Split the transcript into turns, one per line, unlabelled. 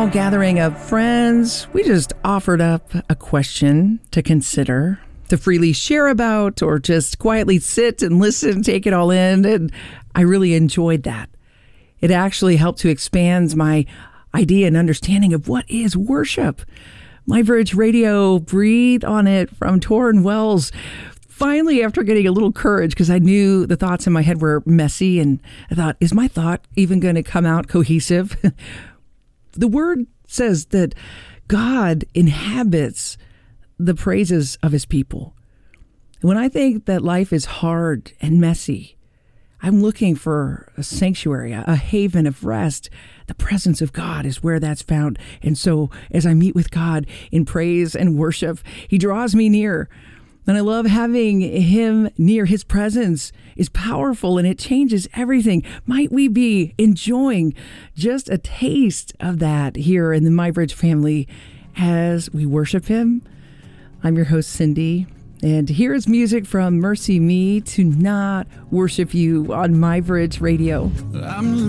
small gathering of friends, we just offered up a question to consider, to freely share about, or just quietly sit and listen, take it all in. And I really enjoyed that. It actually helped to expand my idea and understanding of what is worship. MyBridge Radio, Breathe on It from Torrin Wells. Finally, after getting a little courage, because I knew the thoughts in my head were messy, and I thought, is my thought even going to come out cohesive? The word says that God inhabits the praises of his people. When I think that life is hard and messy, I'm looking for a sanctuary, a haven of rest. The presence of God is where that's found. And so as I meet with God in praise and worship, he draws me near. And I love having him near. His presence is powerful and it changes everything. Might we be enjoying just a taste of that here in the MyBridge family as we worship him? I'm your host, Cindy. And here is music from Mercy Me to Not Worship You on MyBridge Radio.